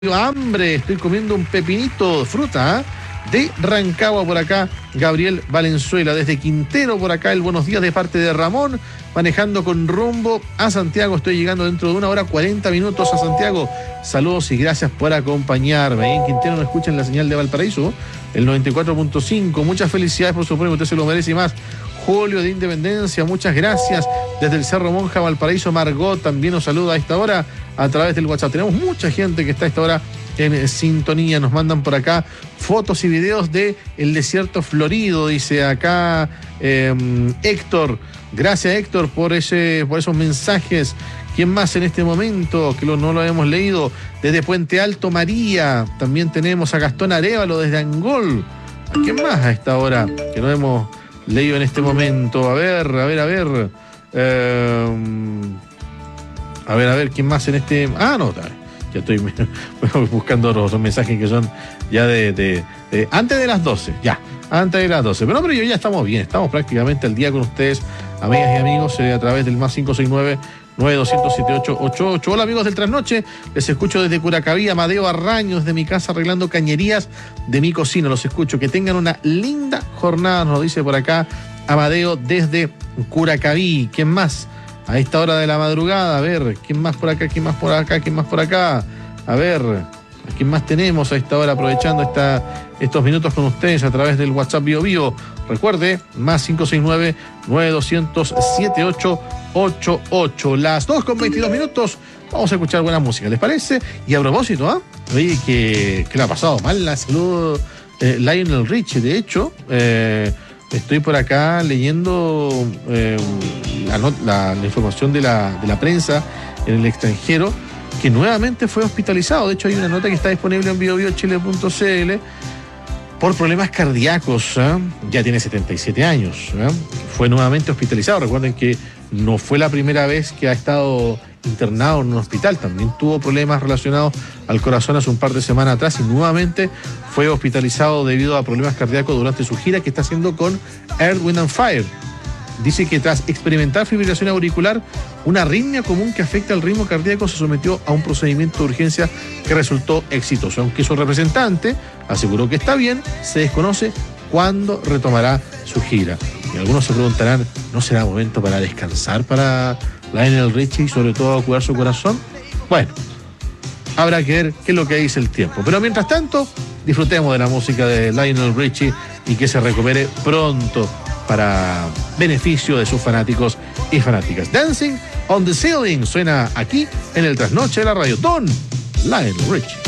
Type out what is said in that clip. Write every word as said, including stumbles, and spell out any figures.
hambre, estoy comiendo un pepinito, fruta, ¿eh? De Rancagua por acá, Gabriel Valenzuela, desde Quintero por acá, el buenos días de parte de Ramón, manejando con rumbo a Santiago, estoy llegando dentro de una hora cuarenta minutos a Santiago, saludos y gracias por acompañarme. Ahí en Quintero nos escuchan la señal de Valparaíso, el noventa y cuatro punto cinco, muchas felicidades por su premio, usted se lo merece y más. Julio de Independencia, muchas gracias. Desde el Cerro Monja, Valparaíso, Margot también nos saluda a esta hora a través del WhatsApp. Tenemos mucha gente que está a esta hora en sintonía. Nos mandan por acá fotos y videos de el desierto florido, dice acá eh, Héctor. Gracias, Héctor, por ese, por esos mensajes. ¿Quién más en este momento? Que lo, no lo hemos leído. Desde Puente Alto, María. También tenemos a Gastón Arévalo desde Angol. ¿Quién más a esta hora que no hemos leído en este momento? A ver, a ver, a ver. Eh, a ver, a ver, ¿quién más en este...? Ah, no, ya estoy buscando los, los mensajes que son ya de, de, de... Antes de las doce, ya. Antes de las doce. Pero no, pero yo ya estamos bien. Estamos prácticamente al día con ustedes, amigas y amigos, eh, a través del más cinco seis nueve, nueve dos cero siete ocho ocho ocho. Hola, amigos del Trasnoche. Les escucho desde Curacaví, Amadeo Arraño, desde mi casa, arreglando cañerías de mi cocina. Los escucho. Que tengan una linda jornada, nos dice por acá Amadeo desde Curacaví. ¿Quién más? A esta hora de la madrugada, a ver, ¿quién más por acá? ¿Quién más por acá? ¿Quién más por acá? A ver, ¿a quién más tenemos a esta hora aprovechando esta, estos minutos con ustedes a través del WhatsApp Bio Bio? Recuerde, más cinco seis nueve, nueve dos cero cero, siete ocho ocho ocho. Las dos con veintidós minutos, vamos a escuchar buena música, ¿les parece? Y a propósito, ¿ah? ¿eh? Oye, que, que le ha pasado mal la salud eh, Lionel Richie, de hecho, eh, estoy por acá leyendo eh, la, la, la información de la, de la prensa en el extranjero, que nuevamente fue hospitalizado. De hecho, hay una nota que está disponible en bio bio chile punto c l por problemas cardíacos. ¿eh? Ya tiene setenta y siete años. ¿eh? Fue nuevamente hospitalizado. Recuerden que no fue la primera vez que ha estado internado en un hospital. También tuvo problemas relacionados al corazón hace un par de semanas atrás y nuevamente fue hospitalizado debido a problemas cardíacos durante su gira que está haciendo con Earth, Wind and Fire. Dice que tras experimentar fibrilación auricular, una arritmia común que afecta al ritmo cardíaco, se sometió a un procedimiento de urgencia que resultó exitoso. Aunque su representante aseguró que está bien, se desconoce cuándo retomará su gira. Y algunos se preguntarán, ¿no será momento para descansar para Lionel Richie y sobre todo cuidar su corazón? Bueno, habrá que ver qué es lo que dice el tiempo. Pero mientras tanto, disfrutemos de la música de Lionel Richie y que se recupere pronto para beneficio de sus fanáticos y fanáticas. Dancing on the Ceiling suena aquí en el Trasnoche de la radio. Don Lionel Richie.